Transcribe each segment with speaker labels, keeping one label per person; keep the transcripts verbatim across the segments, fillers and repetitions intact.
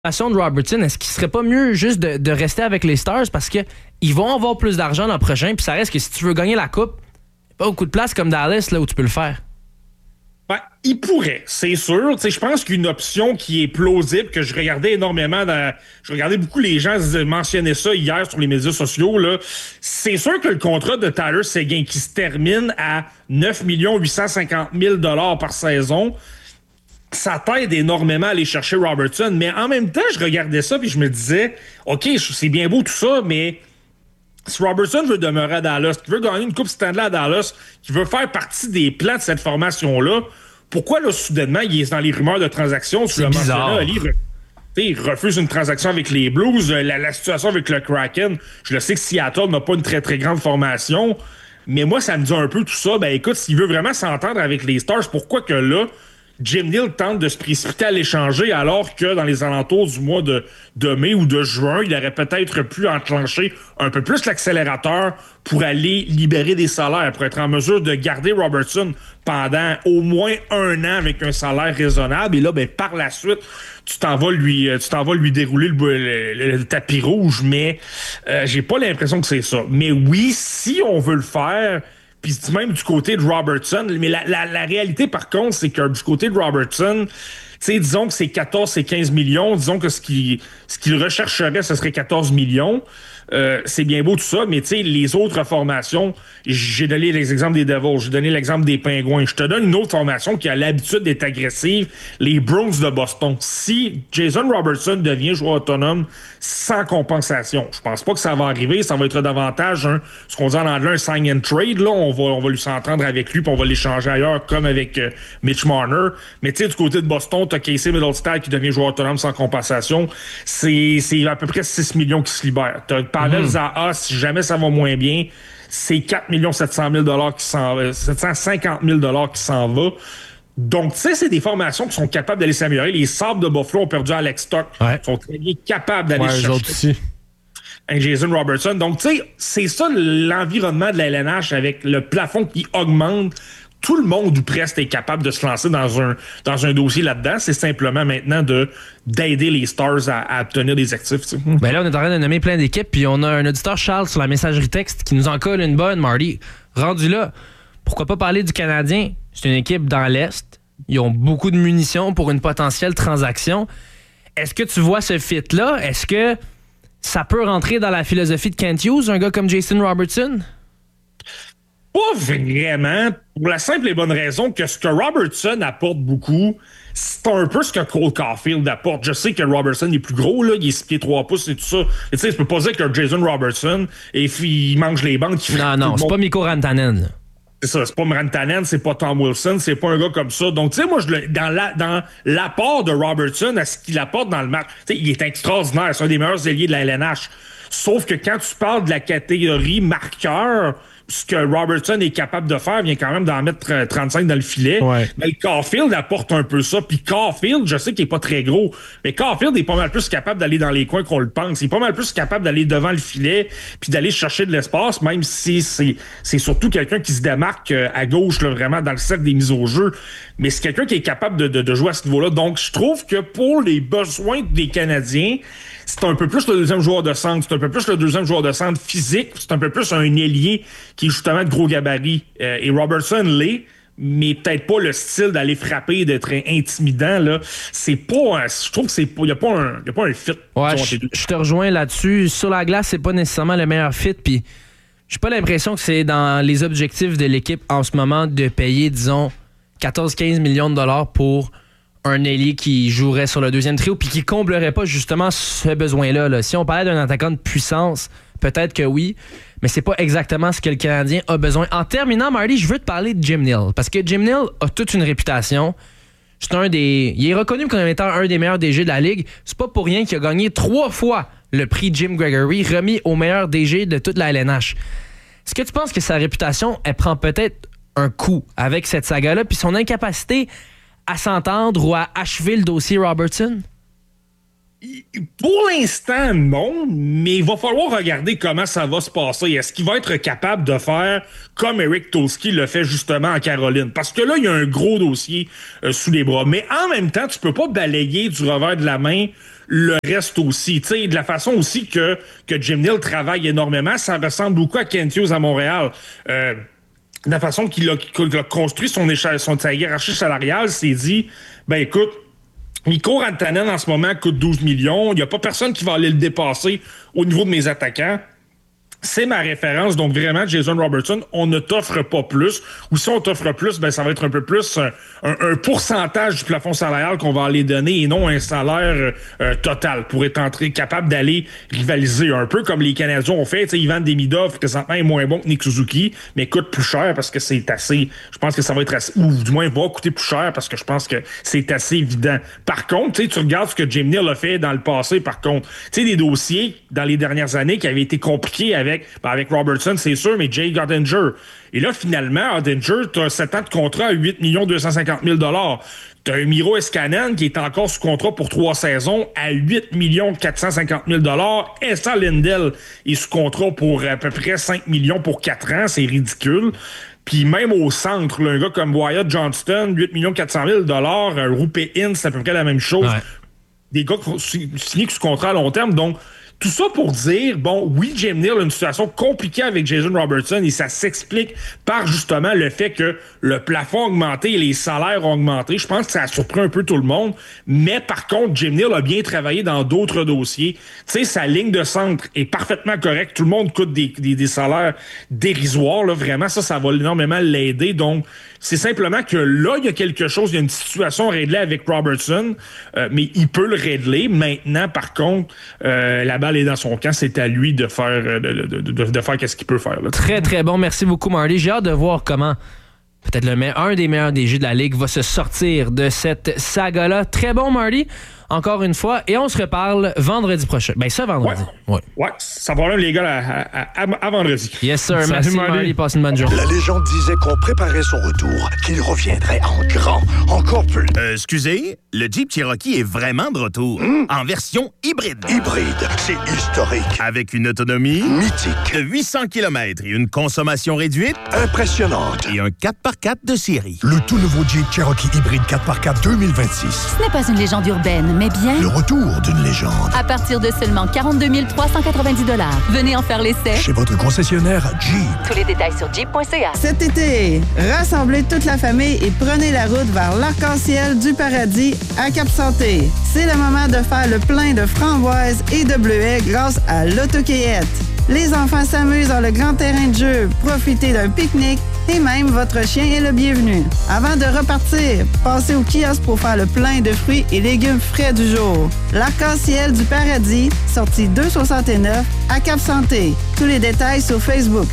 Speaker 1: de Robertson, est-ce qu'il serait pas mieux juste de, de rester avec les Stars parce que ils vont avoir plus d'argent l'an prochain, puis ça reste que si tu veux gagner la coupe, il n'y a pas beaucoup de place comme Dallas là où tu peux le faire.
Speaker 2: Ben, il pourrait, c'est sûr. Je pense qu'une option qui est plausible, que je regardais énormément, dans, je regardais beaucoup les gens mentionner ça hier sur les médias sociaux, là, c'est sûr que le contrat de Tyler Seguin qui se termine à neuf millions huit cent cinquante mille dollars par saison, ça t'aide énormément à aller chercher Robertson, mais en même temps, je regardais ça puis je me disais, OK, c'est bien beau tout ça, mais si Robertson veut demeurer à Dallas, qu'il veut gagner une Coupe Stanley à Dallas, qu'il veut faire partie des plans de cette formation-là, pourquoi là, soudainement, il est dans les rumeurs de transactions?
Speaker 1: C'est bizarre.
Speaker 2: Là, il, il refuse une transaction avec les Blues, la, la situation avec le Kraken, je le sais que Seattle n'a pas une très très grande formation, mais moi, ça me dit un peu tout ça. Ben écoute, s'il veut vraiment s'entendre avec les Stars, pourquoi que là, Jim Neal tente de se précipiter à l'échanger alors que dans les alentours du mois de, de mai ou de juin, il aurait peut-être pu enclencher un peu plus l'accélérateur pour aller libérer des salaires, pour être en mesure de garder Robertson pendant au moins un an avec un salaire raisonnable. Et là, ben, par la suite, tu t'en vas lui, tu t'en vas lui dérouler le, le, le tapis rouge, mais euh, j'ai pas l'impression que c'est ça. Mais oui, si on veut le faire, puis même du côté de Robertson, mais la, la, la réalité par contre, c'est que du côté de Robertson, tu sais, disons que c'est quatorze et quinze millions, disons que ce qu'il ce qu'il rechercherait, ce serait quatorze millions. Euh, c'est bien beau tout ça, mais tu sais, les autres formations, j'ai donné les exemples des Devils, j'ai donné l'exemple des Pingouins. Je te donne une autre formation qui a l'habitude d'être agressive, les Bruins de Boston. Si Jason Robertson devient joueur autonome sans compensation, je pense pas que ça va arriver, ça va être davantage un, ce qu'on dit en anglais, un sign and trade, là, on va, on va lui s'entendre avec lui, puis on va l'échanger ailleurs, comme avec euh, Mitch Marner. Mais tu sais, du côté de Boston, t'as Casey Middlestad qui devient joueur autonome sans compensation, c'est, c'est à peu près six millions qui se libèrent. T'as Pavel mmh. Zaha, si jamais ça va moins bien, c'est quatre millions sept cent mille dollars qui s'en va, sept cent cinquante mille dollars qui s'en va. Donc, tu sais, c'est des formations qui sont capables d'aller s'améliorer. Les Sabres de Buffalo ont perdu Alex Stock.
Speaker 1: Ouais.
Speaker 2: Ils sont très bien capables d'aller
Speaker 1: ouais,
Speaker 2: chercher un Jason Robertson. Donc, tu sais, c'est ça l'environnement de la L N H avec le plafond qui augmente. Tout le monde ou presque est capable de se lancer dans un dans un dossier là-dedans. C'est simplement maintenant de d'aider les Stars à, à obtenir des actifs. Tu sais.
Speaker 1: Ben là, on est en train de nommer plein d'équipes, puis on a un auditeur, Charles, sur la messagerie texte qui nous en colle une bonne, Marty. Rendu là, pourquoi pas parler du Canadien? C'est une équipe dans l'Est. Ils ont beaucoup de munitions pour une potentielle transaction. Est-ce que tu vois ce fit-là? Est-ce que ça peut rentrer dans la philosophie de Kent Hughes, un gars comme Jason Robertson?
Speaker 2: Pas vraiment, pour la simple et bonne raison que ce que Robertson apporte beaucoup, c'est un peu ce que Cole Caulfield apporte. Je sais que Robertson est plus gros, là, il est six pieds trois pouces et tout ça. Tu sais, tu peux pas dire que Jason Robertson, et puis il mange les bandes.
Speaker 1: Non, non, c'est pas Mikko Rantanen.
Speaker 2: C'est ça, c'est pas Rantanen, c'est pas Tom Wilson, c'est pas un gars comme ça. Donc, tu sais, moi, je le, dans, la, dans l'apport de Robertson à ce qu'il apporte dans le match, tu sais, il est extraordinaire, c'est un des meilleurs ailiers de la L N H. Sauf que quand tu parles de la catégorie marqueur, ce que Robertson est capable de faire vient quand même d'en mettre trente-cinq dans le filet.
Speaker 1: Ouais.
Speaker 2: Mais le Caulfield apporte un peu ça. Puis Caulfield, je sais qu'il est pas très gros, mais Caulfield est pas mal plus capable d'aller dans les coins qu'on le pense. Il est pas mal plus capable d'aller devant le filet puis d'aller chercher de l'espace, même si c'est, c'est surtout quelqu'un qui se démarque à gauche, là, vraiment dans le cercle des mises au jeu. Mais c'est quelqu'un qui est capable de, de, de jouer à ce niveau-là. Donc, je trouve que pour les besoins des Canadiens, c'est un peu plus le deuxième joueur de centre, c'est un peu plus le deuxième joueur de centre physique, c'est un peu plus un ailier qui est justement de gros gabarit. Euh, et Robertson l'est, mais peut-être pas le style d'aller frapper, d'être intimidant. Là. C'est pas, je trouve que c'est pas, il y a pas un, y a pas un fit.
Speaker 1: Ouais, je, je te rejoins là-dessus. Sur la glace, c'est pas nécessairement le meilleur fit, puis j'ai pas l'impression que c'est dans les objectifs de l'équipe en ce moment de payer, disons, quatorze à quinze millions de dollars pour un ailier qui jouerait sur le deuxième trio puis qui comblerait pas justement ce besoin-là. Là. Si on parlait d'un attaquant de puissance, peut-être que oui, mais c'est pas exactement ce que le Canadien a besoin. En terminant, Marty, je veux te parler de Jim Neal parce que Jim Neal a toute une réputation. C'est un des, il est reconnu comme étant un des meilleurs D G de la Ligue. C'est pas pour rien qu'il a gagné trois fois le prix Jim Gregory, remis au meilleur D G de toute la L N H. Est-ce que tu penses que sa réputation, elle prend peut-être un coup avec cette saga-là puis son incapacité à s'entendre ou à achever le dossier Robertson?
Speaker 2: Pour l'instant, non, mais il va falloir regarder comment ça va se passer. Est-ce qu'il va être capable de faire comme Eric Tulski le fait justement en Caroline? Parce que là, il y a un gros dossier euh, sous les bras. Mais en même temps, tu peux pas balayer du revers de la main le reste aussi. Tu sais, de la façon aussi que, que Jim Nill travaille énormément, ça ressemble beaucoup à Kent Hughes à Montréal. Euh, de la façon qu'il a, qu'il a construit son, échelle, son sa hiérarchie salariale, c'est dit, ben écoute, Mikko Rantanen en ce moment coûte douze millions, il n'y a pas personne qui va aller le dépasser au niveau de mes attaquants. C'est ma référence, donc vraiment, Jason Robertson, on ne t'offre pas plus. Ou si on t'offre plus, ben ça va être un peu plus un, un, un pourcentage du plafond salarial qu'on va aller donner et non un salaire euh, total pour être entré, capable d'aller rivaliser un peu comme les Canadiens ont fait. Tu sais, Ivan Demidov, présentement, est moins bon que Nick Suzuki, mais coûte plus cher parce que c'est assez... Je pense que ça va être assez... Ou du moins, va coûter plus cher parce que je pense que c'est assez évident. Par contre, tu sais, tu regardes ce que Jim Nill a fait dans le passé, par contre. Tu sais, des dossiers dans les dernières années qui avaient été compliqués avec Avec, ben avec Robertson, c'est sûr, mais Jake Oettinger. Et là, finalement, Oettinger, tu as sept ans de contrat à huit millions deux cent cinquante mille dollars. Tu as un Miro Heiskanen qui est encore sous contrat pour trois saisons à huit millions quatre cent cinquante mille dollars. Esa Lindell est sous contrat pour à peu près cinq millions pour quatre ans. C'est ridicule. Puis même au centre, là, un gars comme Wyatt Johnston, huit millions quatre cent mille dollars. Rupe Hintz, c'est à peu près la même chose. Ouais. Des gars signés sous contrat à long terme. Donc, tout ça pour dire, bon, oui, Jim Nill a une situation compliquée avec Jason Robertson et ça s'explique par justement le fait que le plafond a augmenté et les salaires ont augmenté. Je pense que ça a surpris un peu tout le monde. Mais par contre, Jim Nill a bien travaillé dans d'autres dossiers. Tu sais, sa ligne de centre est parfaitement correcte. Tout le monde coûte des, des, des salaires dérisoires. Là. Vraiment, ça, ça va énormément l'aider. Donc, c'est simplement que là, il y a quelque chose, il y a une situation réglée avec Robertson, euh, mais il peut le régler. Maintenant, par contre, euh, la balle est dans son camp. C'est à lui de faire, de, de, de, de faire qu'est-ce qu'il peut faire. Là.
Speaker 1: Très, très bon. Merci beaucoup, Marty. J'ai hâte de voir comment peut-être le me- un des meilleurs D J de la Ligue va se sortir de cette saga-là. Très bon, Marty. Encore une fois, et on se reparle vendredi prochain. Ben ça, vendredi.
Speaker 2: Ouais, ouais. ouais ça va là, les gars, à, à, à, à vendredi.
Speaker 1: Yes, sir. Salut, merci, Marty. Passe une bonne journée.
Speaker 3: La légende disait qu'on préparait son retour, qu'il reviendrait en grand, encore plus.
Speaker 4: Euh, excusez, le Jeep Cherokee est vraiment de retour, mmh. en version hybride.
Speaker 3: Hybride, c'est historique.
Speaker 4: Avec une autonomie
Speaker 3: mythique
Speaker 4: de huit cents kilomètres et une consommation réduite
Speaker 3: impressionnante.
Speaker 4: Et un quatre par quatre de série.
Speaker 3: Le tout nouveau Jeep Cherokee hybride quatre par quatre deux mille vingt-six.
Speaker 5: Ce n'est pas une légende urbaine, mais bien
Speaker 3: le retour d'une légende.
Speaker 5: À partir de seulement quarante-deux mille trois cent quatre-vingt-dix dollars. Venez en faire l'essai
Speaker 3: chez votre concessionnaire Jeep.
Speaker 5: Tous les détails sur jeep point c a.
Speaker 6: Cet été, rassemblez toute la famille et prenez la route vers l'arc-en-ciel du paradis à Cap-Santé. C'est le moment de faire le plein de framboises et de bleuets grâce à l'autocueillette. Les enfants s'amusent dans le grand terrain de jeu, profitez d'un pique-nique et même votre chien est le bienvenu. Avant de repartir, passez au kiosque pour faire le plein de fruits et légumes frais du jour. L'arc-en-ciel du paradis, sortie deux cent soixante-neuf à Cap-Santé. Tous les détails sur Facebook.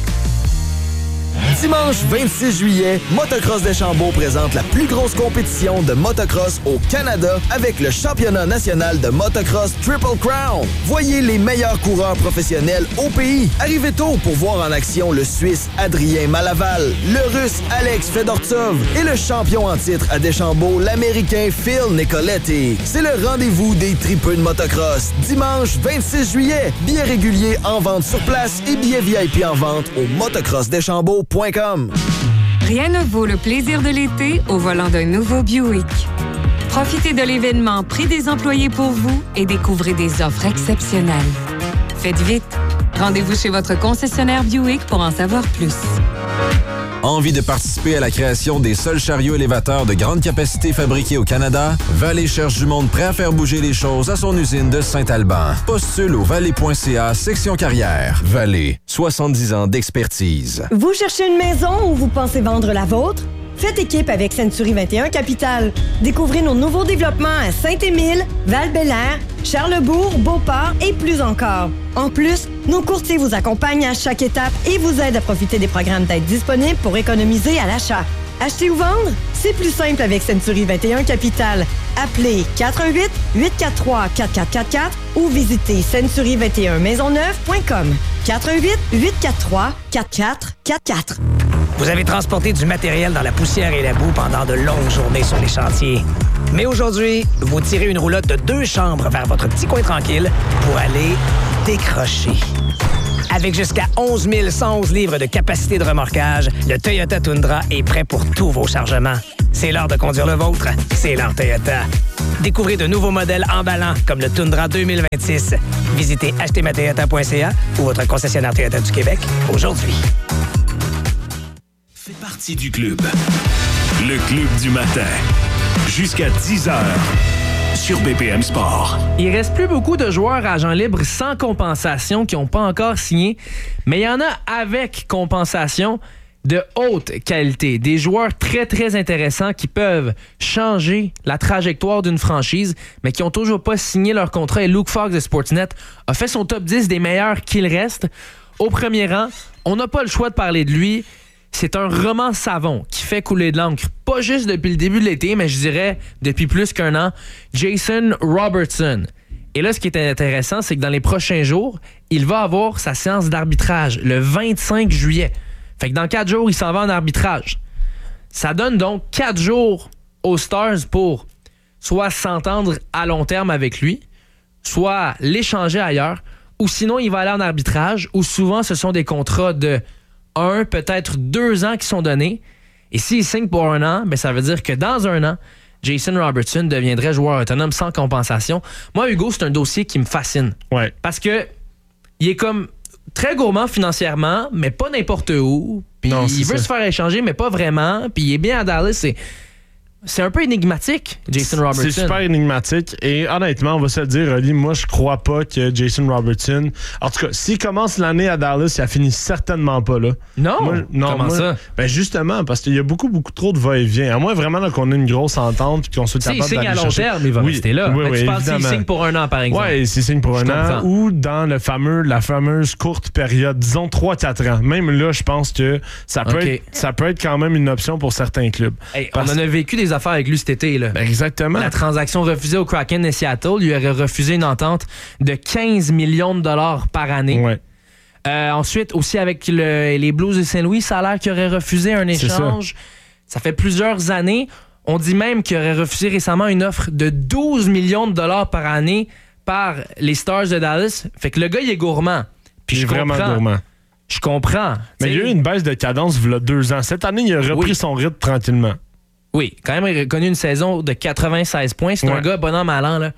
Speaker 7: Dimanche vingt-six juillet, Motocross Deschambault présente la plus grosse compétition de motocross au Canada avec le championnat national de motocross Triple Crown. Voyez les meilleurs coureurs professionnels au pays. Arrivez tôt pour voir en action le Suisse Adrien Malaval, le Russe Alex Fedortsov et le champion en titre à Deschambault, l'Américain Phil Nicoletti. C'est le rendez-vous des tripeux de motocross. Dimanche vingt-six juillet, billets réguliers en vente sur place et billets V I P en vente au motocross deschambault point com.
Speaker 8: Rien ne vaut le plaisir de l'été au volant d'un nouveau Buick. Profitez de l'événement Prix des employés pour vous et découvrez des offres exceptionnelles. Faites vite. Rendez-vous chez votre concessionnaire Buick pour en savoir plus.
Speaker 9: Envie de participer à la création des seuls chariots élévateurs de grande capacité fabriqués au Canada? Vallée cherche du monde prêt à faire bouger les choses à son usine de Saint-Alban. Postule au vallée point c a, section carrière. Vallée, soixante-dix ans d'expertise.
Speaker 10: Vous cherchez une maison ou vous pensez vendre la vôtre? Faites équipe avec Century vingt et un Capital. Découvrez nos nouveaux développements à Saint-Émile, Val-Bélair, Charlesbourg, Beauport et plus encore. En plus, nos courtiers vous accompagnent à chaque étape et vous aident à profiter des programmes d'aide disponibles pour économiser à l'achat. Acheter ou vendre? C'est plus simple avec Century vingt et un Capital. Appelez quatre un huit, huit quatre trois, quatre quatre quatre quatre ou visitez century vingt et un maisonneuve point com. quatre un huit, huit quatre trois, quatre quatre quatre quatre.
Speaker 11: Vous avez transporté du matériel dans la poussière et la boue pendant de longues journées sur les chantiers. Mais aujourd'hui, vous tirez une roulotte de deux chambres vers votre petit coin tranquille pour aller décrocher. Avec jusqu'à onze mille cent onze livres de capacité de remorquage, le Toyota Tundra est prêt pour tous vos chargements. C'est l'heure de conduire le vôtre. C'est l'heure Toyota. Découvrez de nouveaux modèles emballants comme le Tundra deux mille vingt-six. Visitez acheter ma toyota point c a ou votre concessionnaire Toyota du Québec aujourd'hui.
Speaker 12: Fais partie du club. Le club du matin. Jusqu'à dix heures. Sur B P M Sport.
Speaker 1: Il reste plus beaucoup de joueurs agents libres sans compensation qui n'ont pas encore signé, mais il y en a avec compensation de haute qualité. Des joueurs très, très intéressants qui peuvent changer la trajectoire d'une franchise, mais qui n'ont toujours pas signé leur contrat. Et Luke Fox de Sportsnet a fait son top dix des meilleurs qu'il reste. Au premier rang, on n'a pas le choix de parler de lui. C'est un roman savon qui fait couler de l'encre, pas juste depuis le début de l'été, mais je dirais depuis plus qu'un an, Jason Robertson. Et là, ce qui est intéressant, c'est que dans les prochains jours, il va avoir sa séance d'arbitrage le vingt-cinq juillet. Fait que dans quatre jours, il s'en va en arbitrage. Ça donne donc quatre jours aux Stars pour soit s'entendre à long terme avec lui, soit l'échanger ailleurs, ou sinon il va aller en arbitrage, où souvent ce sont des contrats de un, peut-être deux ans qui sont donnés. Et s'il signe pour un an, ben ça veut dire que dans un an, Jason Robertson deviendrait joueur autonome sans compensation. Moi, Hugo, c'est un dossier qui me fascine.
Speaker 13: Ouais.
Speaker 1: Parce que il est comme très gourmand financièrement, mais pas n'importe où. Puis
Speaker 13: non,
Speaker 1: il veut
Speaker 13: ça.
Speaker 1: se faire échanger, mais pas vraiment. Puis il est bien à Dallas. C'est, c'est un peu énigmatique, Jason Robertson.
Speaker 13: C'est super énigmatique. Et honnêtement, on va se le dire, Oli, moi, je crois pas que Jason Robertson... En tout cas, s'il commence l'année à Dallas, il a fini certainement pas là.
Speaker 1: Non?
Speaker 13: Moi, non
Speaker 1: Comment
Speaker 13: moi,
Speaker 1: ça?
Speaker 13: Ben justement, parce qu'il y a beaucoup, beaucoup trop de va-et-vient. À moins vraiment là, qu'on ait une grosse entente et qu'on soit capable
Speaker 1: S'il
Speaker 13: d'aller
Speaker 1: signe à long
Speaker 13: chercher...
Speaker 1: terme, il va
Speaker 13: oui,
Speaker 1: rester là.
Speaker 13: Oui,
Speaker 1: Mais
Speaker 13: oui,
Speaker 1: tu penses
Speaker 13: évidemment.
Speaker 1: s'il signe pour un an, par exemple?
Speaker 13: Oui, s'il signe pour
Speaker 1: Je
Speaker 13: un an.
Speaker 1: comprends.
Speaker 13: Ou dans le fameux, la fameuse courte période, disons trois à quatre ans. Même là, je pense que ça peut,
Speaker 1: Okay.
Speaker 13: être, ça peut être quand même une option pour certains clubs.
Speaker 1: Hey,
Speaker 13: Parce-
Speaker 1: On en a vécu des affaires avec lui cet été. Là.
Speaker 13: Ben, exactement.
Speaker 1: La transaction refusée au Kraken de Seattle lui aurait refusé une entente de quinze millions de dollars par année.
Speaker 13: Ouais.
Speaker 1: Euh, ensuite, aussi avec le- les Blues de Saint-Louis, ça a l'air qu'il aurait refusé un
Speaker 13: C'est
Speaker 1: échange. Ça. ça fait plusieurs années. On dit même qu'il aurait refusé récemment une offre de douze millions de dollars par année par les Stars de Dallas. Fait que le gars, il est gourmand. Puis
Speaker 13: Il est
Speaker 1: je
Speaker 13: vraiment
Speaker 1: comprends.
Speaker 13: gourmand.
Speaker 1: Je comprends.
Speaker 13: Mais
Speaker 1: T'sais,
Speaker 13: il y a eu une baisse de cadence il y a deux ans. Cette année, il a repris
Speaker 1: Oui.
Speaker 13: son rythme tranquillement.
Speaker 1: Oui, quand même connu une saison de quatre-vingt-seize points. C'est
Speaker 13: Ouais.
Speaker 1: un gars bon an, mal an, là.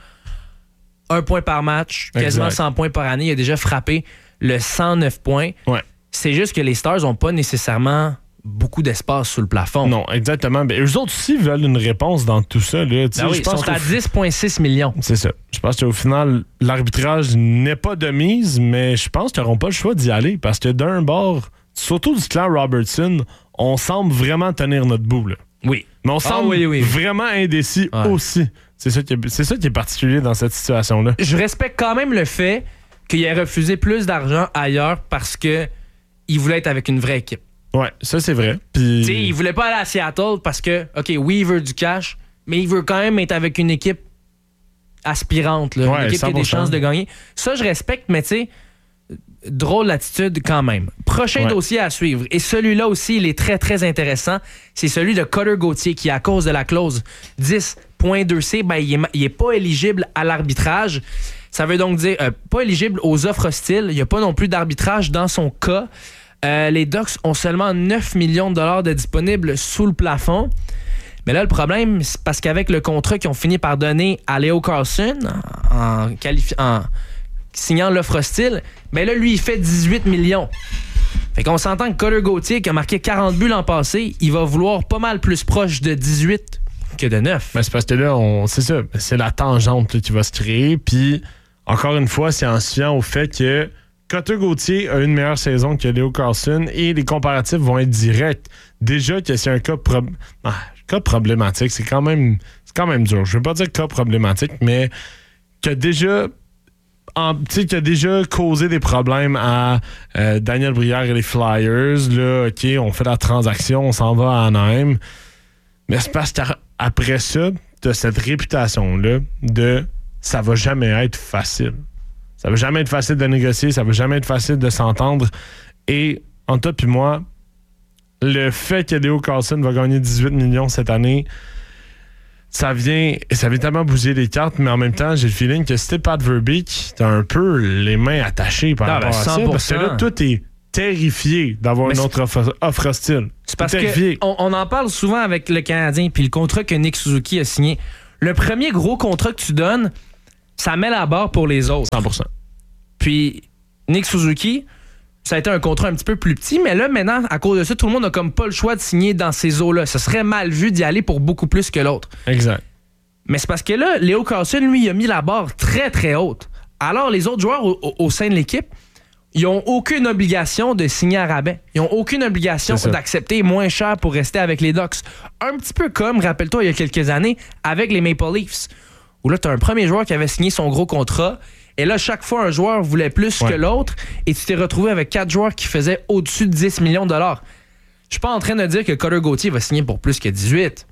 Speaker 1: Un point par match, quasiment
Speaker 13: Exact.
Speaker 1: cent points par année. Il a déjà frappé le cent neuf points.
Speaker 13: Ouais.
Speaker 1: C'est juste que les Stars n'ont pas nécessairement beaucoup d'espace sous le plafond.
Speaker 13: Non, exactement. Ben, eux autres aussi veulent une réponse dans tout ça. Là. Tu sais,
Speaker 1: Ben oui,
Speaker 13: je
Speaker 1: ils
Speaker 13: pense
Speaker 1: sont
Speaker 13: qu'au
Speaker 1: à
Speaker 13: fi-
Speaker 1: dix virgule six millions.
Speaker 13: C'est ça. Je pense qu'au final, l'arbitrage n'est pas de mise, mais je pense qu'ils n'auront pas le choix d'y aller parce que d'un bord, surtout du clan Robertson, on semble vraiment tenir notre bout. Là.
Speaker 1: Oui.
Speaker 13: Mais on
Speaker 1: Ah
Speaker 13: semble
Speaker 1: oui, oui.
Speaker 13: vraiment indécis
Speaker 1: Ouais.
Speaker 13: aussi. C'est ça, qui est, c'est ça qui est particulier dans cette situation-là.
Speaker 1: Je respecte quand même le fait qu'il ait refusé plus d'argent ailleurs parce que il voulait être avec une vraie équipe.
Speaker 13: Ouais, ça c'est vrai. Puis...
Speaker 1: Tu sais, il voulait pas aller à Seattle parce que, OK, oui, il veut du cash, mais il veut quand même être avec une équipe aspirante, là,
Speaker 13: Ouais,
Speaker 1: une équipe
Speaker 13: cent
Speaker 1: qui a des
Speaker 13: pour cent.
Speaker 1: chances de gagner. Ça, je respecte, mais tu sais, drôle d'attitude quand même. Prochain
Speaker 13: Ouais.
Speaker 1: dossier à suivre, et celui-là aussi, il est très, très intéressant, c'est celui de Cutter Gauthier qui, à cause de la clause dix point deux C, ben, il est, ma- il est pas éligible à l'arbitrage. Ça veut donc dire euh, pas éligible aux offres hostiles. Il n'y a pas non plus d'arbitrage dans son cas. Euh, les Ducks ont seulement neuf millions de dollars de disponibles sous le plafond. Mais là, le problème, c'est parce qu'avec le contrat qu'ils ont fini par donner à Leo Carlson en, qualifi- en signant l'offre hostile, mais là, lui, il fait dix-huit millions. Fait qu'on s'entend que Cutter Gauthier, qui a marqué quarante buts l'an passé, il va vouloir pas mal plus proche de dix-huit que de neuf.
Speaker 13: Ben, c'est parce que là, on, c'est ça, c'est la tangente là, qui va se créer. Puis, encore une fois, c'est en se fiant au fait que Cutter Gauthier a une meilleure saison que Leo Carlson et les comparatifs vont être directs. Déjà que c'est un cas, pro- ah, cas problématique, c'est quand même c'est quand même dur. Je veux pas dire cas problématique, mais que déjà en, tu sais, qui a déjà causé des problèmes à euh, Daniel Brière et les Flyers. Là, OK, on fait la transaction, on s'en va à Anaheim. Mais c'est parce qu'après ça, t'as cette réputation-là de ça va jamais être facile. Ça va jamais être facile de négocier, ça va jamais être facile de s'entendre. Et entre toi et moi, le fait que Leo Carlson va gagner dix-huit millions cette année, ça vient, ça vient tellement bouger les cartes, mais en même temps, j'ai le feeling que si t'es Pat Verbeek, t'as un peu les mains attachées par
Speaker 1: Ah,
Speaker 13: rapport
Speaker 1: ben,
Speaker 13: à ça.
Speaker 1: cent pour
Speaker 13: Parce que
Speaker 1: cent.
Speaker 13: là, toi, t'es terrifié d'avoir
Speaker 1: Mais
Speaker 13: une
Speaker 1: c'est-
Speaker 13: autre offre, offre hostile.
Speaker 1: C'est parce
Speaker 13: T'es terrifié.
Speaker 1: qu'on on en parle souvent avec le Canadien, puis le contrat que Nick Suzuki a signé. le premier gros contrat que tu donnes, ça met la barre pour les autres.
Speaker 13: cent pour cent.
Speaker 1: Puis, Nick Suzuki, ça a été un contrat un petit peu plus petit, mais là, maintenant, à cause de ça, tout le monde n'a comme pas le choix de signer dans ces eaux-là. Ça serait mal vu d'y aller pour beaucoup plus que l'autre.
Speaker 13: Exact.
Speaker 1: Mais c'est parce que là, Leo Carlsson, lui, il a mis la barre très, très haute. Alors, les autres joueurs au, au, au sein de l'équipe, ils n'ont aucune obligation de signer à rabais. Ils n'ont aucune obligation d'accepter moins cher pour rester avec les Ducks. Un petit peu comme, rappelle-toi, il y a quelques années, avec les Maple Leafs, où là, tu as un premier joueur qui avait signé son gros contrat. Et là, chaque fois, un joueur voulait plus ouais. que l'autre et tu t'es retrouvé avec quatre joueurs qui faisaient au-dessus de dix millions de dollars. Je suis pas en train de dire que Cutter Gauthier va signer pour plus que dix-huit.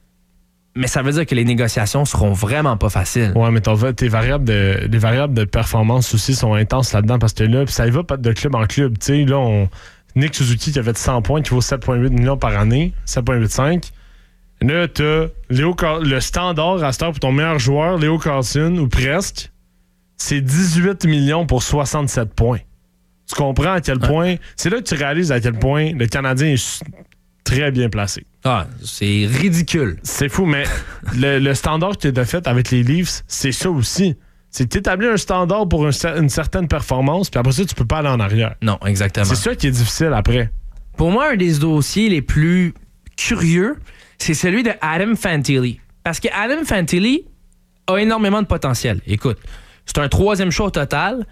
Speaker 1: Mais ça veut dire que les négociations seront vraiment pas faciles.
Speaker 13: Ouais, mais ton, tes variables de, les variables de performance aussi sont intenses là-dedans parce que là, ça y va pas de club en club. Tu sais, là, on, Nick Suzuki qui avait cent points, qui vaut sept virgule huit millions par année, sept virgule quatre-vingt-cinq. Là, t'as Léo Car- le standard à cette heure pour ton meilleur joueur, Leo Carlsson, ou presque. C'est dix-huit millions pour soixante-sept points. Tu comprends à quel point... Ouais. C'est là que tu réalises à quel point le Canadien est très bien placé.
Speaker 1: Ah, c'est ridicule.
Speaker 13: C'est fou, mais le, le standard que tu as fait avec les Leafs, c'est ça aussi. C'est que tu établis un standard pour un, une certaine performance, puis après ça, tu peux pas aller en arrière.
Speaker 1: Non, exactement.
Speaker 13: C'est ça qui est difficile après.
Speaker 1: Pour moi, un des dossiers les plus curieux, c'est celui de Adam Fantilli. Parce que Adam Fantilli a énormément de potentiel. Écoute, c'est un troisième choix au total.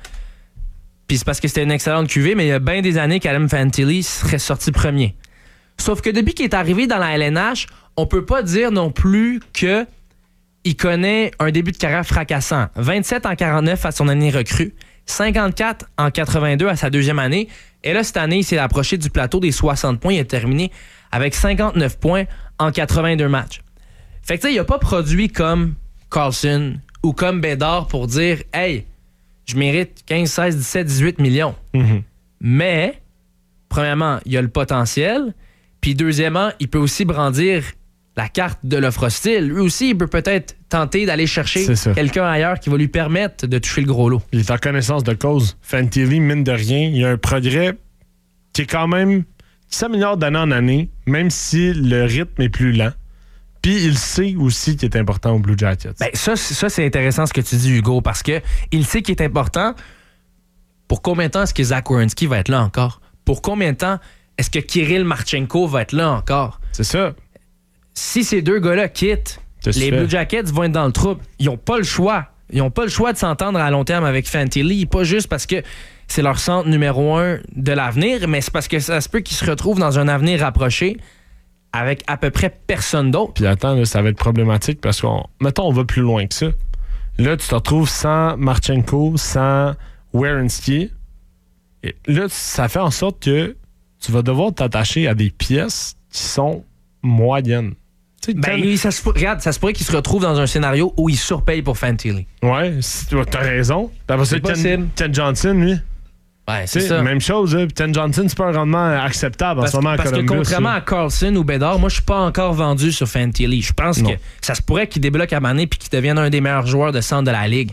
Speaker 1: Puis c'est parce que c'était une excellente cuvée, mais il y a bien des années qu'Adam Fantilli serait sorti premier. Sauf que depuis qu'il est arrivé dans la L N H, on peut pas dire non plus que il connaît un début de carrière fracassant. vingt-sept en quarante-neuf à son année recrue, cinquante-quatre en quatre-vingt-deux à sa deuxième année. Et là, cette année, il s'est approché du plateau des soixante points. Il a terminé avec cinquante-neuf points en quatre-vingt-deux matchs. Fait que tu sais, il a pas produit comme Carlson ou comme Bédard pour dire « Hey, je mérite quinze, seize, dix-sept, dix-huit millions. Mm-hmm. » Mais, premièrement, il a le potentiel. Puis deuxièmement, il peut aussi brandir la carte de l'offre hostile. Lui aussi, il peut peut-être tenter d'aller chercher quelqu'un ailleurs qui va lui permettre de toucher le gros lot.
Speaker 13: Il est en connaissance de cause. Fantilli, mine de rien, il y a un progrès qui est quand même qui s'améliore d'année en année, même si le rythme est plus lent. Puis il sait aussi qu'il est important au Blue Jackets.
Speaker 1: Ben ça, ça, c'est intéressant ce que tu dis, Hugo, parce que il sait qu'il est important. Pour combien de temps est-ce que Zach Werenski va être là encore? Pour combien de temps est-ce que Kirill Marchenko va être là encore?
Speaker 13: C'est ça.
Speaker 1: Si ces deux gars-là quittent, les Blue Jackets vont être dans le trouble. Ils n'ont pas le choix. Ils n'ont pas le choix de s'entendre à long terme avec Fantilli. Pas juste parce que c'est leur centre numéro un de l'avenir, mais c'est parce que ça se peut qu'ils se retrouvent dans un avenir rapproché avec à peu près personne d'autre.
Speaker 13: Puis attends, là, ça va être problématique parce qu'on, mettons, on va plus loin que ça. Là, tu te retrouves sans Marchenko, sans Werenski. Et là, ça fait en sorte que tu vas devoir t'attacher à des pièces qui sont moyennes.
Speaker 1: Ben, ça se, regarde, ça se pourrait qu'il se retrouve dans un scénario où il surpaye pour Fantilli.
Speaker 13: Ouais, t'as raison. T'as c'est Ken, Ken Johnson, lui.
Speaker 1: Ouais, c'est ça.
Speaker 13: Même chose. Hein. Ken Johnson, c'est pas un rendement acceptable
Speaker 1: parce,
Speaker 13: en ce moment à
Speaker 1: parce
Speaker 13: Columbus.
Speaker 1: Parce que contrairement ça. à Carlson ou Bédard, moi, je suis pas encore vendu sur Fantilli. Je pense non. que ça se pourrait qu'il débloque à Mané puis qu'il devienne un des meilleurs joueurs de centre de la Ligue.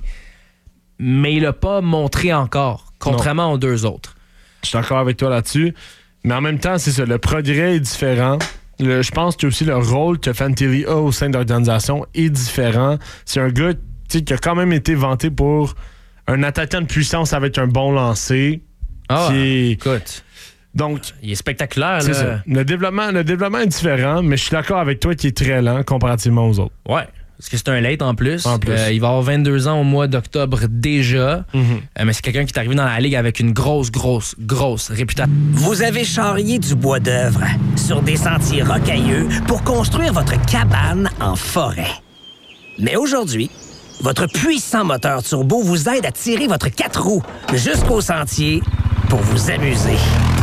Speaker 1: Mais il l'a pas montré encore, contrairement non. aux deux autres.
Speaker 13: Je suis d'accord avec toi là-dessus. Mais en même temps, c'est ça. Le progrès est différent. Le, je pense que aussi le rôle que Fantilli a au sein de l'organisation est différent. C'est un gars qui a quand même été vanté pour un attaquant de puissance avec un bon lancer.
Speaker 1: Ah,
Speaker 13: qui est...
Speaker 1: écoute.
Speaker 13: Donc,
Speaker 1: il est spectaculaire.
Speaker 13: C'est
Speaker 1: là.
Speaker 13: ça. Le développement, le développement est différent, mais je suis d'accord avec toi qu'il est très lent comparativement aux autres.
Speaker 1: Ouais. Parce que c'est un late en plus.
Speaker 13: En plus.
Speaker 1: Euh, il va avoir vingt-deux ans au mois d'octobre déjà. Mm-hmm. Euh, mais c'est quelqu'un qui est arrivé dans la Ligue avec une grosse, grosse, grosse réputation.
Speaker 11: Vous avez charrié du bois d'œuvre sur des sentiers rocailleux pour construire votre cabane en forêt. Mais aujourd'hui, votre puissant moteur turbo vous aide à tirer votre quatre roues jusqu'au sentier pour vous amuser.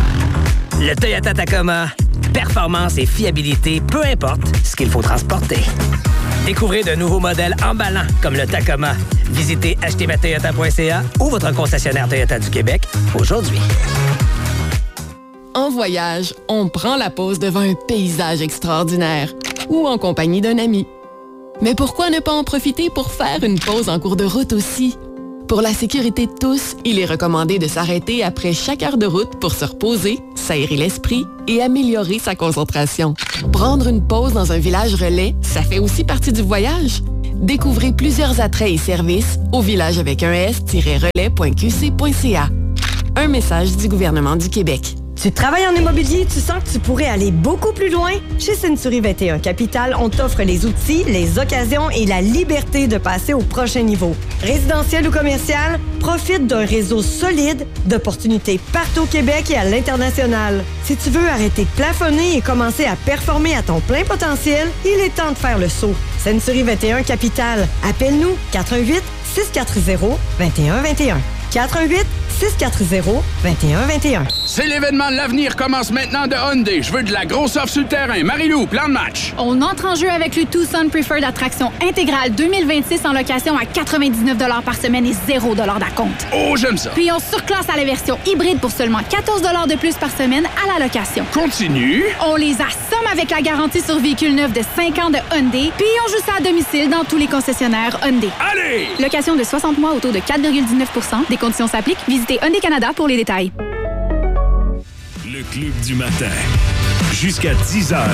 Speaker 11: Le Toyota Tacoma, performance et fiabilité, peu importe ce qu'il faut transporter. Découvrez de nouveaux modèles emballants comme le Tacoma. Visitez acheter ma toyota point c a ou votre concessionnaire Toyota du Québec aujourd'hui.
Speaker 14: En voyage, on prend la pause devant un paysage extraordinaire ou en compagnie d'un ami. Mais pourquoi ne pas en profiter pour faire une pause en cours de route aussi? Pour la sécurité de tous, il est recommandé de s'arrêter après chaque heure de route pour se reposer, s'aérer l'esprit et améliorer sa concentration. Prendre une pause dans un village relais, ça fait aussi partie du voyage. Découvrez plusieurs attraits et services au village avec un s-relais point q c point c a. Un message du gouvernement du Québec.
Speaker 10: Tu travailles en immobilier, tu sens que tu pourrais aller beaucoup plus loin? Chez Century vingt et un Capital, on t'offre les outils, les occasions et la liberté de passer au prochain niveau. Résidentiel ou commercial, profite d'un réseau solide d'opportunités partout au Québec et à l'international. Si tu veux arrêter de plafonner et commencer à performer à ton plein potentiel, il est temps de faire le saut. Century vingt et un Capital. Appelle-nous quatre un huit, six quatre zéro, deux un deux un. quatre un huit, six quatre zéro, deux un deux un.
Speaker 15: C'est l'événement de l'avenir commence maintenant de Hyundai. Je veux de la grosse offre sur le terrain. Marie-Lou, plan de match.
Speaker 16: On entre en jeu avec le Tucson Preferred Attraction intégrale deux mille vingt-six en location à quatre-vingt-dix-neuf dollars par semaine et zéro dollars d'acompte.
Speaker 15: Oh, j'aime ça.
Speaker 16: Puis on surclasse à la version hybride pour seulement quatorze dollars de plus par semaine à la location.
Speaker 15: Continue.
Speaker 16: On les assomme avec la garantie sur véhicule neuf de cinq ans de Hyundai. Puis on joue ça à domicile dans tous les concessionnaires Hyundai.
Speaker 15: Allez!
Speaker 16: Location de soixante mois autour de quatre virgule dix-neuf pour cent. Des conditions s'appliquent. Visitez Hyundai Canada pour les détails.
Speaker 12: Le Club du matin. Jusqu'à dix heures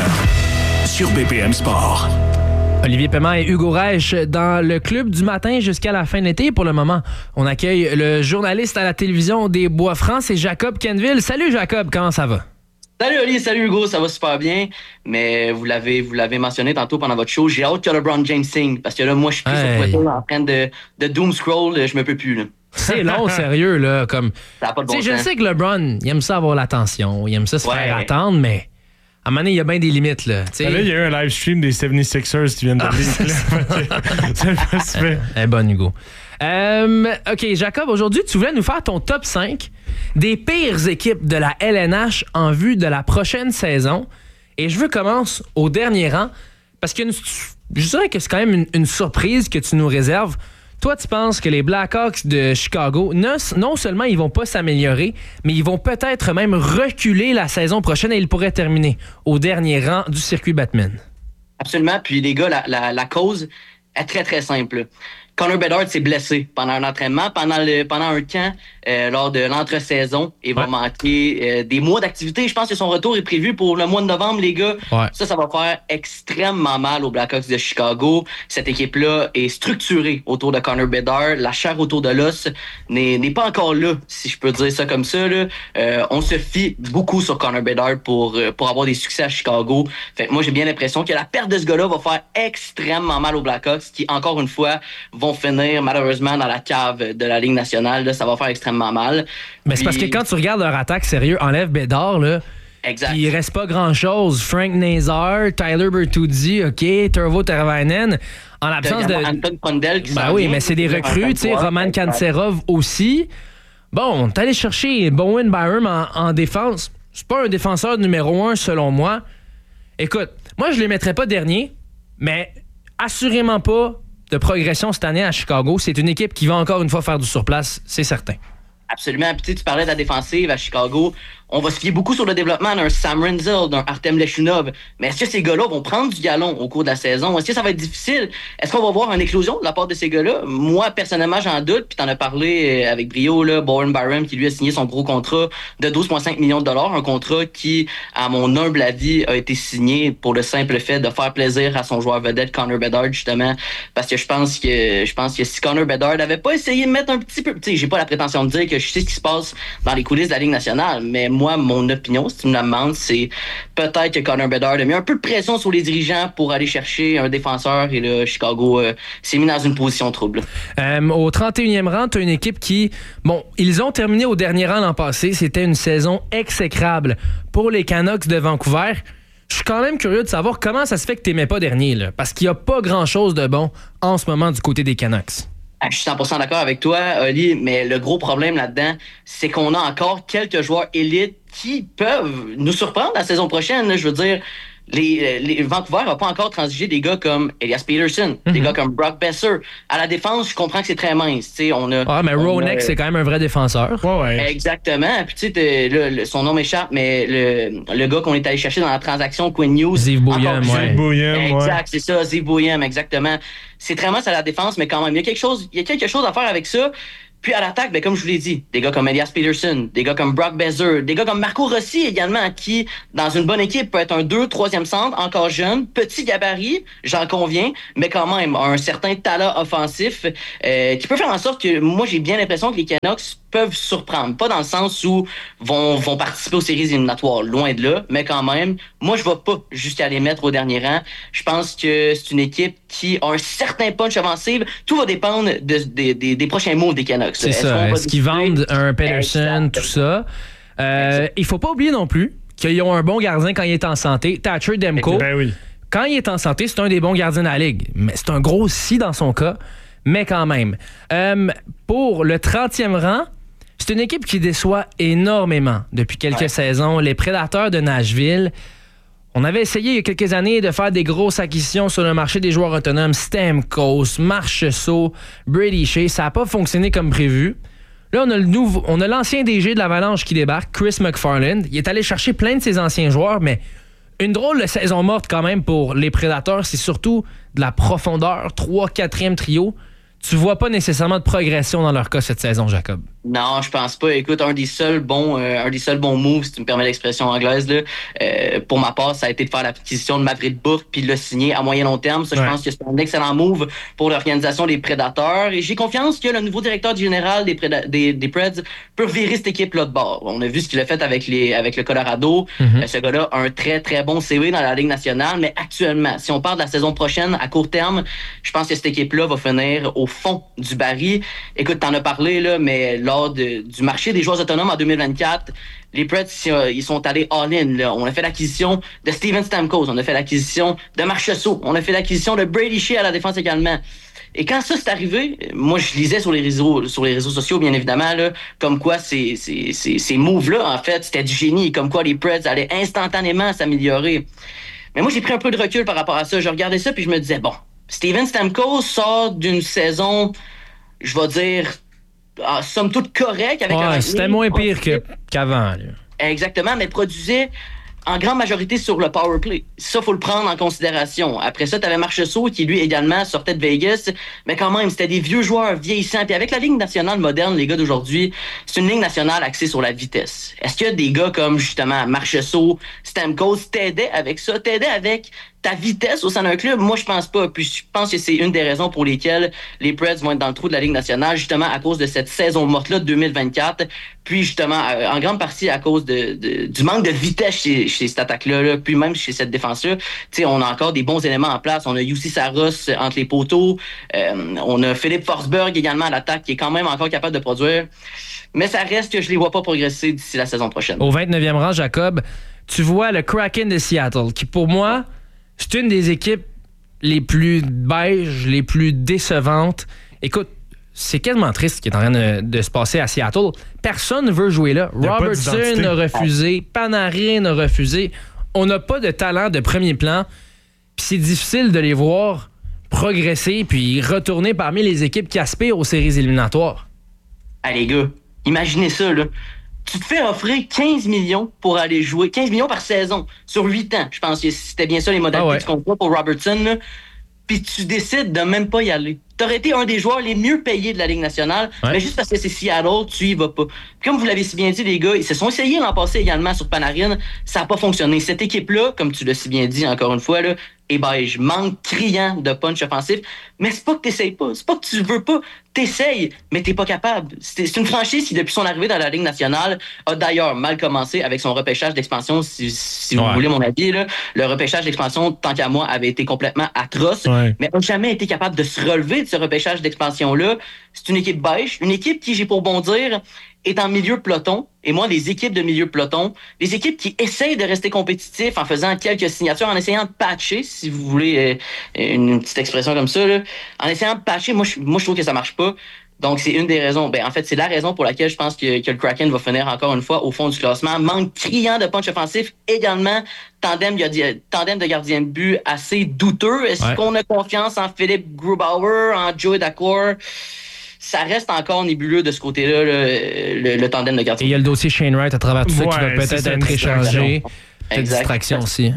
Speaker 12: sur B P M Sport.
Speaker 1: Olivier Paiement et Hugo Reich dans le Club du matin jusqu'à la fin de l'été. Pour le moment, on accueille le journaliste à la télévision des Bois-Francs, c'est Jacob Kenville. Salut Jacob, comment ça va?
Speaker 17: Salut Oli, salut Hugo, ça va super bien, mais vous l'avez vous l'avez mentionné tantôt pendant votre show, j'ai hâte que LeBron James signe, parce que là, moi, je suis plus hey. sur Twitter en train de, de doom scroll, je me peux plus, là.
Speaker 1: C'est long, sérieux, là, comme...
Speaker 17: Ça n'a pas de bon
Speaker 1: sens. Je
Speaker 17: sens.
Speaker 1: sais que LeBron, il aime ça avoir l'attention, il aime ça se
Speaker 17: Ouais.
Speaker 1: faire attendre, mais à un moment donné, il y a bien des limites, là.
Speaker 13: Ben là, il y a eu un live stream des soixante-sixers qui viennent de link, là. C'est pas si fait.
Speaker 1: Eh bon, Hugo. Euh, OK, Jacob, aujourd'hui, tu voulais nous faire ton top cinq des pires équipes de la L N H en vue de la prochaine saison. Et je veux commencer au dernier rang parce que je dirais que c'est quand même une, une surprise que tu nous réserves. Toi, tu penses que les Blackhawks de Chicago, non, non seulement ils vont pas s'améliorer, mais ils vont peut-être même reculer la saison prochaine et ils pourraient terminer au dernier rang du circuit Batman.
Speaker 17: Absolument, puis les gars, la, la, la cause est très, très simple. Connor Bedard s'est blessé pendant un entraînement, pendant le pendant un camp euh, lors de l'entre-saison. Il va ouais. manquer euh, des mois d'activité. Je pense que son retour est prévu pour le mois de novembre, les gars. Ouais. Ça, ça va faire extrêmement mal aux Blackhawks de Chicago. Cette équipe-là est structurée autour de Connor Bedard. La chair autour de l'os n'est, n'est pas encore là, si je peux dire ça comme ça. Là. Euh, on se fie beaucoup sur Connor Bedard pour, pour avoir des succès à Chicago. Fait que moi, j'ai bien l'impression que la perte de ce gars-là va faire extrêmement mal aux Blackhawks qui, encore une fois, vont finir malheureusement dans la cave de la Ligue nationale. Là, ça va faire extrêmement mal.
Speaker 1: Mais c'est Puis... parce que quand tu regardes leur attaque, sérieux, enlève Bédard, là,
Speaker 17: exact.
Speaker 1: Il reste pas grand-chose. Frank Nazar, Tyler Bertuzzi, OK, Turvo Teravainen, en l'absence de...
Speaker 17: Anton Pondel qui
Speaker 1: Ben oui, mais c'est des recrues, tu sais, Roman Kantserov aussi. Bon, t'es allé chercher Bowen Byram en, en défense. C'est pas un défenseur numéro un, selon moi. Écoute, moi, je les mettrais pas dernier, mais assurément pas de progression cette année à Chicago. C'est une équipe qui va encore une fois faire du surplace, c'est certain.
Speaker 17: Absolument. Puis tu parlais de la défensive à Chicago. On va se fier beaucoup sur le développement d'un Sam Renzel, d'un Artem Leshunov. Mais est-ce que ces gars-là vont prendre du galon au cours de la saison? Est-ce que ça va être difficile? Est-ce qu'on va voir une éclosion de la part de ces gars-là? Moi, personnellement, j'en doute. Puis t'en as parlé avec brio, là, Bowen Byram, qui lui a signé son gros contrat de douze virgule cinq millions de dollars. Un contrat qui, à mon humble avis, a été signé pour le simple fait de faire plaisir à son joueur vedette, Connor Bedard, justement. Parce que je pense que je pense que si Connor Bedard n'avait pas essayé de mettre un petit peu... Tu sais, j'ai pas la prétention de dire que je sais ce qui se passe dans les coulisses de la Ligue nationale, mais moi, mon opinion, si tu me la demandes, c'est peut-être que Connor Bedard a mis un peu de pression sur les dirigeants pour aller chercher un défenseur et là, Chicago euh, s'est mis dans une position trouble.
Speaker 1: Euh, au trente et unième rang, tu as une équipe qui, bon, ils ont terminé au dernier rang l'an passé. C'était une saison exécrable pour les Canucks de Vancouver. Je suis quand même curieux de savoir comment ça se fait que tu n'aimais pas dernier, là, parce qu'il n'y a pas grand-chose de bon en ce moment du côté des Canucks.
Speaker 17: Je suis cent pour cent d'accord avec toi, Oli, mais le gros problème là-dedans, c'est qu'on a encore quelques joueurs élites qui peuvent nous surprendre la saison prochaine. Là, je veux dire, les, les Vancouver n'a pas encore transigé des gars comme Elias Peterson, mm-hmm. des gars comme Brock Besser. À la défense, je comprends que c'est très mince. T'sais, on a,
Speaker 1: ah, mais Ronek, c'est quand même un vrai défenseur.
Speaker 13: Ouais, ouais.
Speaker 17: Exactement. Puis tu sais, le, le, son nom m'échappe, mais le, le gars qu'on est allé chercher dans la transaction Quinn Hughes.
Speaker 1: Ziv Bouyem, ouais.
Speaker 13: Ziv Bouyem,
Speaker 17: exact,
Speaker 13: ouais.
Speaker 17: c'est ça, Ziv Bouyem, exactement. C'est très mince à la défense, mais quand même, il y a quelque chose, il y a quelque chose à faire avec ça. Puis à l'attaque, ben, comme je vous l'ai dit, des gars comme Elias Peterson, des gars comme Brock Besser, des gars comme Marco Rossi également, qui, dans une bonne équipe, peut être un deux, troisième centre, encore jeune, petit gabarit, j'en conviens, mais quand même un certain talent offensif euh, qui peut faire en sorte que moi, j'ai bien l'impression que les Canucks peuvent surprendre. Pas dans le sens où vont, vont participer aux séries éliminatoires, loin de là, mais quand même, moi, je ne vais pas jusqu'à les mettre au dernier rang. Je pense que c'est une équipe qui a un certain punch offensif. Tout va dépendre de, de, de, des prochains moves des Canucks.
Speaker 1: C'est Est-ce ça. Est-ce qu'ils vendent un Pedersen, tout ça? Euh, il faut pas oublier non plus qu'ils ont un bon gardien quand il est en santé. Thatcher Demko,
Speaker 13: ben oui.
Speaker 1: Quand il est en santé, c'est un des bons gardiens de la Ligue. Mais c'est un gros si dans son cas, mais quand même. Euh, pour le trentième rang, c'est une équipe qui déçoit énormément depuis quelques ouais. saisons. Les Prédateurs de Nashville. On avait essayé il y a quelques années de faire des grosses acquisitions sur le marché des joueurs autonomes. Stamkos, Marchessault, Brady Shea. Ça n'a pas fonctionné comme prévu. Là, on a, le nouveau, on a l'ancien D G de l'Avalanche qui débarque, Chris McFarland. Il est allé chercher plein de ses anciens joueurs, mais une drôle de saison morte quand même pour les Prédateurs. C'est surtout de la profondeur. Trois, quatrième trio. Tu vois pas nécessairement de progression dans leur cas cette saison, Jacob.
Speaker 17: Non, je pense pas. Écoute, un des seuls bons, euh, un des seuls bons moves, si tu me permets l'expression anglaise, là, euh, pour ma part, ça a été de faire l'acquisition de Maverick Bourque puis de le signer à moyen long terme. Ça, ouais. Je pense que c'est un excellent move pour l'organisation des Prédateurs. Et j'ai confiance que le nouveau directeur général des, Préda- des, des Preds peut virer cette équipe-là de bord. On a vu ce qu'il a fait avec les, avec le Colorado. Mm-hmm. Euh, ce gars-là a un très, très bon C V dans la Ligue nationale. Mais actuellement, si on parle de la saison prochaine, à court terme, je pense que cette équipe-là va finir au fond du baril. Écoute, t'en as parlé, là, mais lors de, du marché des joueurs autonomes en deux mille vingt-quatre, les Preds, ils sont allés all-in. Là. On a fait l'acquisition de Steven Stamkos, on a fait l'acquisition de Marchessault, on a fait l'acquisition de Brady Shea à la défense également. Et quand ça s'est arrivé, moi, je lisais sur les réseaux, sur les réseaux sociaux, bien évidemment, là, comme quoi ces, ces, ces, ces moves-là, en fait, c'était du génie, comme quoi les Preds allaient instantanément s'améliorer. Mais moi, j'ai pris un peu de recul par rapport à ça. Je regardais ça, puis je me disais, bon, Steven Stamkos sort d'une saison, je vais dire, ah, somme toute correcte. Avec
Speaker 1: ouais,
Speaker 17: un
Speaker 1: c'était moins pire que, qu'avant. Là.
Speaker 17: Exactement, mais produisait en grande majorité sur le power play. Ça, faut le prendre en considération. Après ça, tu avais Marchessault qui, lui, également, sortait de Vegas. Mais quand même, c'était des vieux joueurs vieillissants. Puis avec la Ligue nationale moderne, les gars d'aujourd'hui, c'est une Ligue nationale axée sur la vitesse. Est-ce que des gars comme, justement, Marchessault, Stamkos t'aidaient avec ça? T'aidaient avec ta vitesse au sein d'un club? Moi, je pense pas. Puis je pense que c'est une des raisons pour lesquelles les Preds vont être dans le trou de la Ligue nationale, justement à cause de cette saison morte-là de deux mille vingt-quatre. Puis justement, en grande partie à cause de, de du manque de vitesse chez, chez cette attaque-là, là, puis même chez cette défense-là. Tu sais, on a encore des bons éléments en place. On a Jussi Saros entre les poteaux. Euh, on a Philippe Forsberg également à l'attaque qui est quand même encore capable de produire. Mais ça reste que je les vois pas progresser d'ici la saison prochaine.
Speaker 1: Au vingt-neuvième rang, Jacob, tu vois le Kraken de Seattle, qui pour moi, c'est une des équipes les plus beiges, les plus décevantes. Écoute, c'est quasiment triste ce qui est en train de, de se passer à Seattle. Personne ne veut jouer là. Robertson a refusé, Panarin a refusé. On n'a pas de talent de premier plan. Puis c'est difficile de les voir progresser puis retourner parmi les équipes qui aspirent aux séries éliminatoires.
Speaker 17: Ah les gars, imaginez ça, là. Tu te fais offrir quinze millions pour aller jouer, quinze millions par saison, sur huit ans. Je pense que c'était bien ça les modalités ah ouais. du contrat pour Robertson, là. Puis tu décides de même pas y aller. T'aurais été un des joueurs les mieux payés de la Ligue nationale, ouais. mais juste parce que c'est Seattle, tu y vas pas. Puis comme vous l'avez si bien dit, les gars, ils se sont essayés l'an passé également sur Panarin, ça n'a pas fonctionné. Cette équipe-là, comme tu l'as si bien dit encore une fois, là, eh ben, je manque criant de punch offensif, mais c'est pas que t'essayes pas, c'est pas que tu veux pas, t'essayes, mais t'es pas capable. C'est, c'est une franchise qui, depuis son arrivée dans la Ligue nationale, a d'ailleurs mal commencé avec son repêchage d'expansion, si, si ouais. vous voulez mon avis, là. Le repêchage d'expansion, tant qu'à moi, avait été complètement atroce, ouais. mais n'a jamais été capable de se relever de ce repêchage d'expansion-là. C'est une équipe beige, une équipe qui, j'ai pour bon dire, est en milieu peloton. Et moi, les équipes de milieu peloton, les équipes qui essayent de rester compétitifs en faisant quelques signatures, en essayant de patcher, si vous voulez euh, une petite expression comme ça, là, en essayant de patcher, moi je, moi, je trouve que ça marche pas. Donc, c'est une des raisons. Ben, en fait, c'est la raison pour laquelle je pense que, que le Kraken va finir encore une fois au fond du classement. Manque criant de punch offensif. Également, tandem, tandem de gardien de but assez douteux. Est-ce ouais. qu'on a confiance en Philippe Grubauer, en Joey Daccord? Ça reste encore nébuleux de ce côté-là, le, le, le tandem de gardien.
Speaker 1: Et il y a le dossier Shane Wright à travers tout ça ouais, qui va peut-être être échangé. Petite
Speaker 17: exact.
Speaker 1: distraction aussi.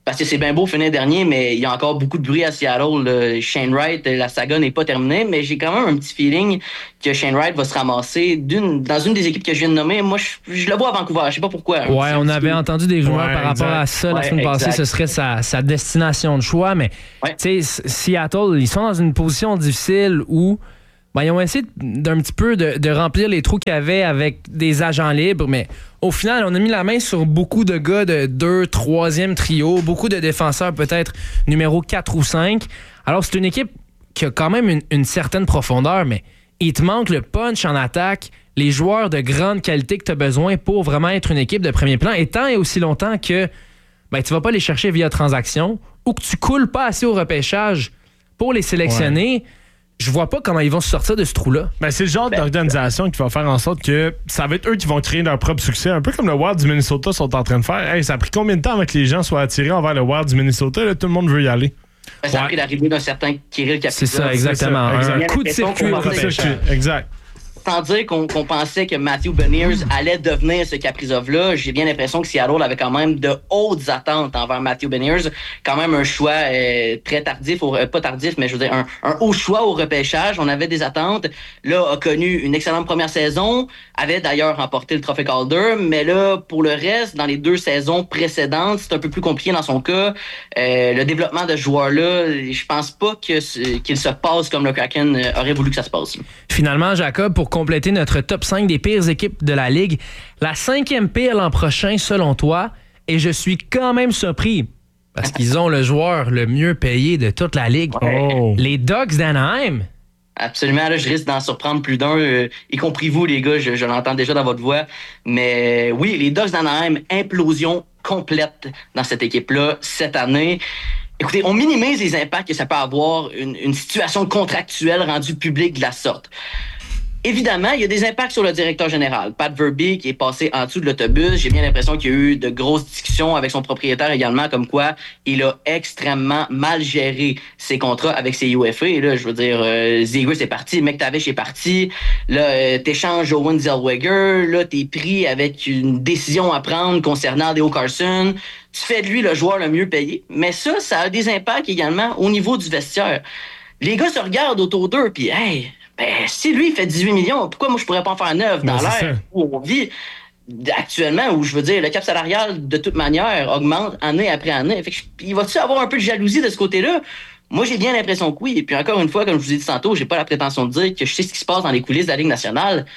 Speaker 17: parce que c'est bien beau finir dernier, mais il y a encore beaucoup de bruit à Seattle. Là. Shane Wright, la saga n'est pas terminée, mais j'ai quand même un petit feeling que Shane Wright va se ramasser d'une, dans une des équipes que je viens de nommer. Moi, je, je le vois à Vancouver, je sais pas pourquoi.
Speaker 1: Ouais, on avait peu... entendu des rumeurs ouais, par rapport exact. à ça la
Speaker 17: ouais,
Speaker 1: semaine passée, ce serait sa, sa destination de choix, mais ouais. tu sais, Seattle, ils sont dans une position difficile où ben, ils ont essayé d'un petit peu de, de remplir les trous qu'il y avait avec des agents libres, mais au final, on a mis la main sur beaucoup de gars de deux, troisième trio, beaucoup de défenseurs peut-être numéro quatre ou cinq. Alors, c'est une équipe qui a quand même une, une certaine profondeur, mais il te manque le punch en attaque, les joueurs de grande qualité que tu as besoin pour vraiment être une équipe de premier plan, et tant et aussi longtemps que ben, tu vas pas les chercher via transaction ou que tu coules pas assez au repêchage pour les sélectionner. Ouais. Je vois pas comment ils vont se sortir de ce trou-là.
Speaker 13: Ben, c'est le genre ben, d'organisation qui va faire en sorte que ça va être eux qui vont créer leur propre succès. Un peu comme le Wild du Minnesota sont en train de faire. Hey, ça a pris combien de temps avant que les gens soient attirés envers le Wild du Minnesota? Là, tout le monde veut y aller.
Speaker 17: Ben, ça ouais. a pris l'arrivée d'un certain Kirill Kaprizov.
Speaker 1: C'est ça, exactement. C'est ça, exact. Un coup de circuit au repêchage.
Speaker 13: Exact.
Speaker 17: Sans dire qu'on, qu'on pensait que Matthew Beniers allait devenir ce Kaprizov-là, j'ai bien l'impression que Seattle avait quand même de hautes attentes envers Matthew Beniers. Quand même un choix euh, très tardif, au, euh, pas tardif, mais je veux dire un, un haut choix au repêchage. On avait des attentes. Là, a connu une excellente première saison, avait d'ailleurs remporté le trophée Calder, mais là, pour le reste, dans les deux saisons précédentes, c'est un peu plus compliqué dans son cas. Euh, le développement de ce joueur-là, je pense pas que, qu'il se passe comme le Kraken aurait voulu que ça se passe.
Speaker 1: Finalement, Jacob, pour compléter notre top cinq des pires équipes de la Ligue, la cinquième pire l'an prochain, selon toi, et je suis quand même surpris, parce qu'ils ont le joueur le mieux payé de toute la Ligue, oh. les Ducks d'Anaheim.
Speaker 17: Absolument, là, je risque d'en surprendre plus d'un, euh, y compris vous, les gars, je, je l'entends déjà dans votre voix. Mais euh, oui, les Ducks d'Anaheim, implosion complète dans cette équipe-là cette année. Écoutez, on minimise les impacts que ça peut avoir une, une situation contractuelle rendue publique de la sorte. Évidemment, il y a des impacts sur le directeur général. Pat Verbeek qui est passé en dessous de l'autobus. J'ai bien l'impression qu'il y a eu de grosses discussions avec son propriétaire également, comme quoi il a extrêmement mal géré ses contrats avec ses U F A. Et là, je veux dire, euh, Zegras est parti, McTavish est parti. Là, euh, t'échanges Owen Zellweger. Là, t'es pris avec une décision à prendre concernant Leo Carlsson. Tu fais de lui le joueur le mieux payé. Mais ça, ça a des impacts également au niveau du vestiaire. Les gars se regardent autour d'eux, puis hey... Ben, si lui, il fait dix-huit millions, pourquoi moi, je pourrais pas en faire neuf dans l'air où on vit actuellement, où je veux dire, le cap salarial, de toute manière, augmente année après année. Fait que, il va-tu avoir un peu de jalousie de ce côté-là? Moi, j'ai bien l'impression que oui. Et puis encore une fois, comme je vous ai dit tantôt, j'ai pas la prétention de dire que je sais ce qui se passe dans les coulisses de la Ligue nationale.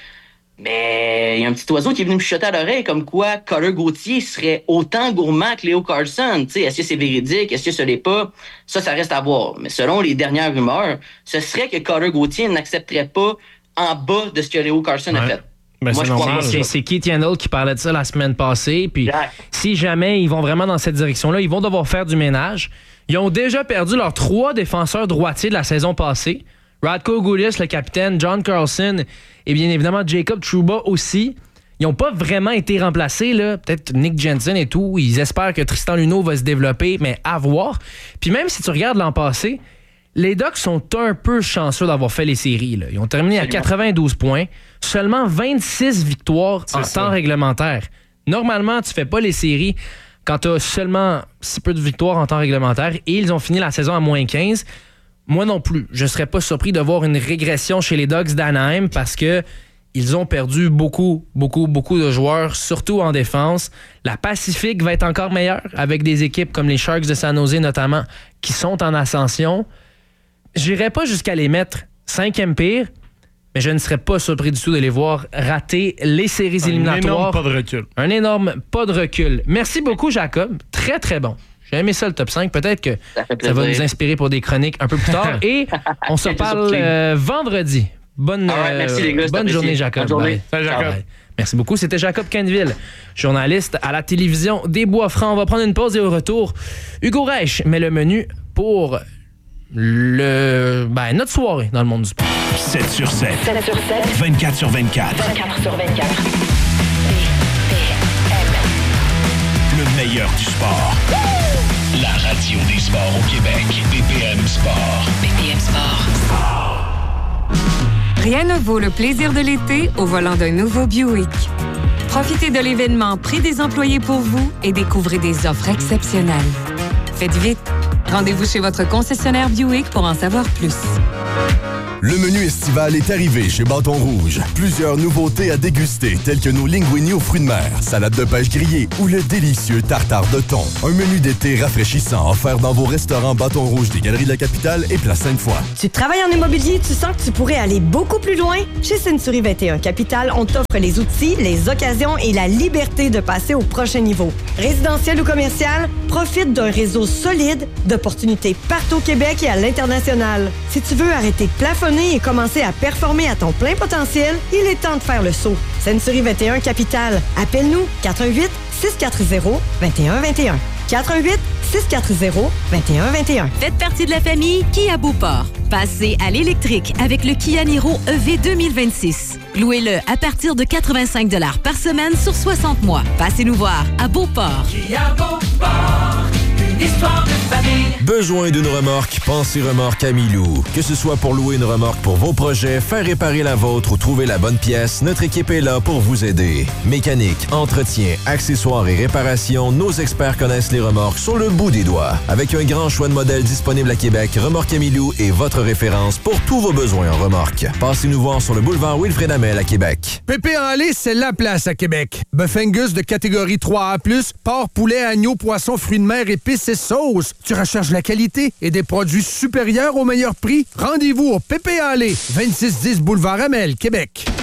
Speaker 17: Mais il y a un petit oiseau qui est venu me chuchoter à l'oreille comme quoi Cutter Gauthier serait autant gourmand que Leo Carlsson. T'sais, est-ce que c'est véridique? Est-ce que ce l'est pas? Ça, ça reste à voir. Mais selon les dernières rumeurs, ce serait que Cutter Gauthier n'accepterait pas en bas de ce que Leo Carlsson ouais. a fait.
Speaker 1: Ben, Moi, c'est, je normal, c'est, c'est Keith Yandel qui parlait de ça la semaine passée. Puis yeah. si jamais ils vont vraiment dans cette direction-là, ils vont devoir faire du ménage. Ils ont déjà perdu leurs trois défenseurs droitiers de la saison passée. Radko Gudas, le capitaine, John Carlson et bien évidemment Jacob Trouba aussi. Ils n'ont pas vraiment été remplacés, là. Peut-être Nick Jensen et tout. Ils espèrent que Tristan Luneau va se développer, mais à voir. Puis même si tu regardes l'an passé, les Ducks sont un peu chanceux d'avoir fait les séries, là. Ils ont terminé à quatre-vingt-douze points, seulement vingt-six victoires C'est en ça. temps réglementaire. Normalement, tu fais pas les séries quand tu as seulement si peu de victoires en temps réglementaire, et ils ont fini la saison à moins quinze. Moi non plus. Je serais pas surpris de voir une régression chez les Ducks d'Anaheim parce que ils ont perdu beaucoup, beaucoup, beaucoup de joueurs, surtout en défense. La Pacifique va être encore meilleure avec des équipes comme les Sharks de San Jose notamment qui sont en ascension. J'irais pas jusqu'à les mettre cinquième pire, mais je ne serais pas surpris du tout de les voir rater les séries
Speaker 13: Un
Speaker 1: éliminatoires.
Speaker 13: Un énorme pas de recul.
Speaker 1: Un énorme pas de recul. Merci beaucoup, Jacob. Très, très bon. J'ai aimé ça, le top cinq. Peut-être que ça, ça va nous inspirer pour des chroniques un peu plus tard. Et on se parle euh, vendredi. Bonne,
Speaker 17: right, merci, les gars,
Speaker 1: euh, bonne journée, Jacob.
Speaker 17: Bonne journée.
Speaker 1: Bye. Jacob. Bye. Merci beaucoup. C'était Jacob Canville, journaliste à la télévision des Bois-Francs. On va prendre une pause et au retour, Hugo Reich met le menu pour le ben, notre soirée dans le monde du sport.
Speaker 12: sept sur sept.
Speaker 5: sept sur sept.
Speaker 12: vingt-quatre sur vingt-quatre.
Speaker 5: vingt-quatre sur vingt-quatre.
Speaker 12: Le meilleur du sport. La radio des sports au Québec. B P M Sport.
Speaker 8: B P M Sport. Rien ne vaut le plaisir de l'été au volant d'un nouveau Buick. Profitez de l'événement Prix des employés pour vous et découvrez des offres exceptionnelles. Faites vite. Rendez-vous chez votre concessionnaire Buick pour en savoir plus.
Speaker 18: Le menu estival est arrivé chez Bâton Rouge. Plusieurs nouveautés à déguster, telles que nos linguini aux fruits de mer, salade de pêche grillée ou le délicieux tartare de thon. Un menu d'été rafraîchissant offert dans vos restaurants Bâton Rouge des Galeries de la Capitale et Place Sainte-Foy.
Speaker 10: Tu travailles en immobilier, tu sens que tu pourrais aller beaucoup plus loin? Chez Century vingt et un Capital, on t'offre les outils, les occasions et la liberté de passer au prochain niveau. Résidentiel ou commercial, profite d'un réseau solide d'opportunités partout au Québec et à l'international. Si tu veux arrêter de plafonner et commencer à performer à ton plein potentiel, il est temps de faire le saut. Century vingt et un Capital. Appelle-nous quatre un huit, six quatre zéro, deux un deux un. quatre un huit, six quatre zéro, deux un deux un.
Speaker 19: Faites partie de la famille Kia Beauport. Passez à l'électrique avec le Kia Niro E V deux mille vingt-six. Louez-le à partir de quatre-vingt-cinq dollars par semaine sur soixante mois. Passez nous voir à Beauport.
Speaker 20: Kia Beauport, une histoire de famille.
Speaker 9: Besoin d'une remorque? Pensez Remorque Amilou. Que ce soit pour louer une remorque pour vos projets, faire réparer la vôtre ou trouver la bonne pièce, notre équipe est là pour vous aider. Mécanique, entretien, accessoires et réparation, nos experts connaissent les remorques sur le bout des doigts. Avec un grand choix de modèles disponibles à Québec, Remorque Amilou est votre référence pour tous vos besoins en remorque. Passez nous voir sur le boulevard Wilfrid Hamel à Québec.
Speaker 21: Pépé en lait, c'est la place à Québec. Bœuf Angus de catégorie trois A plus, porc, poulet, agneau, poisson, fruits de mer, épices et sauces. Tu recherches la qualité et des produits supérieurs au meilleur prix? Rendez-vous au Pépé en lait, vingt-six dix boulevard Hamel, Québec.